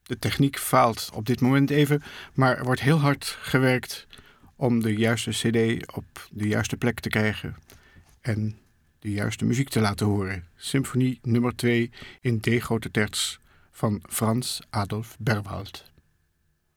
De techniek faalt op dit moment even, maar er wordt heel hard gewerkt om de juiste cd op de juiste plek te krijgen en de juiste muziek te laten horen. Symfonie nummer 2 in D grote terts van Frans Adolf Berwald.